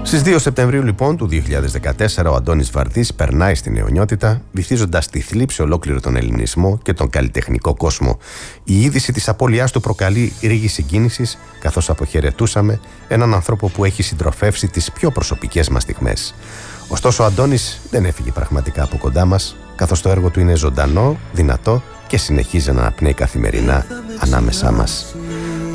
Στις 2 Σεπτεμβρίου λοιπόν του 2014 ο Αντώνης Βαρδής περνάει στην αιωνιότητα, βυθίζοντας τη θλίψη ολόκληρο τον ελληνισμό και τον καλλιτεχνικό κόσμο. Η είδηση της απώλειάς του προκαλεί ρίγη συγκίνησης, καθώς αποχαιρετούσαμε έναν άνθρωπο που έχει συντροφεύσει τις πιο προσωπικές μας στιγμές. Ωστόσο ο Αντώνης δεν έφυγε πραγματικά από κοντά μας, καθώς το έργο του είναι ζωντανό, δυνατό και συνεχίζει να αναπνέει καθημερινά ανάμεσά μας.